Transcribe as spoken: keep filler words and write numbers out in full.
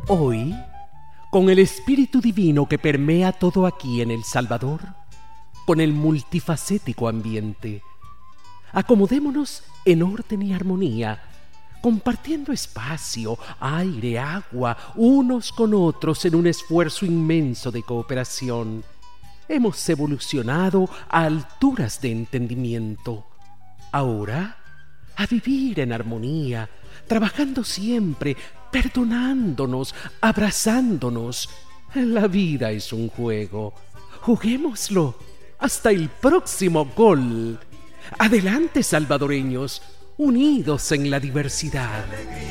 Hoy, con el espíritu divino que permea todo aquí en El Salvador, con el multifacético ambiente, acomodémonos en orden y armonía, compartiendo espacio, aire, agua, unos con otros en un esfuerzo inmenso de cooperación. Hemos evolucionado a alturas de entendimiento. Ahora, a vivir en armonía, trabajando siempre, perdonándonos, abrazándonos. La vida es un juego. Juguémoslo. Hasta el próximo gol. Adelante, salvadoreños, unidos en la diversidad.